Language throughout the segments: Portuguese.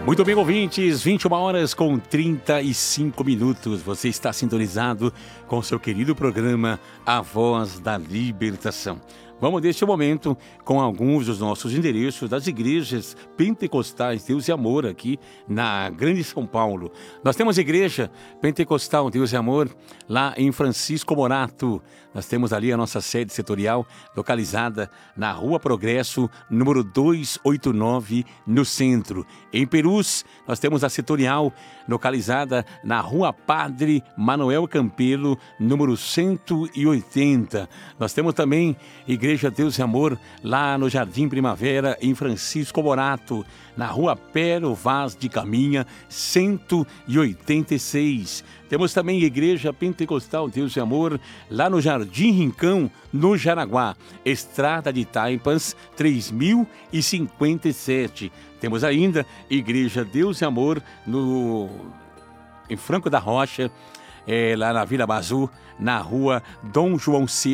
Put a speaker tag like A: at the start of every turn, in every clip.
A: Muito bem, ouvintes, 21 horas com 35 minutos. Você está sintonizado com o seu querido programa A Voz da Libertação. Vamos neste momento com alguns dos nossos endereços das igrejas pentecostais Deus e Amor aqui na Grande São Paulo. Nós temos a Igreja Pentecostal Deus e Amor lá em Francisco Morato. Nós temos ali a nossa sede setorial localizada na Rua Progresso, número 289, no centro. Em Perus, nós temos a setorial localizada na Rua Padre Manuel Campelo, número 180. Nós temos também Igreja Deus e Amor lá no Jardim Primavera, em Francisco Morato, na Rua Pero Vaz de Caminha, 186. Temos também Igreja Pentecostal Deus e Amor lá no Jardim Rincão, no Jaraguá, Estrada de Taipas, 3057. Temos ainda Igreja Deus e Amor em Franco da Rocha, lá na Vila Bazu, na Rua Dom João VI,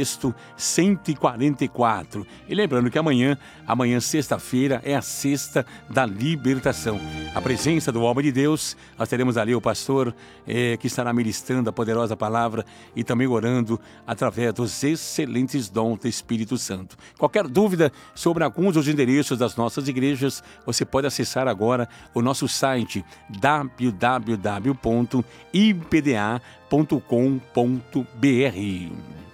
A: 144. E lembrando que amanhã, sexta-feira, é a Sexta da Libertação. A presença do homem de Deus, nós teremos ali o pastor que estará ministrando a poderosa palavra e também orando através dos excelentes dons do Espírito Santo. Qualquer dúvida sobre alguns dos endereços das nossas igrejas, você pode acessar agora o nosso site www.ipda.com.br.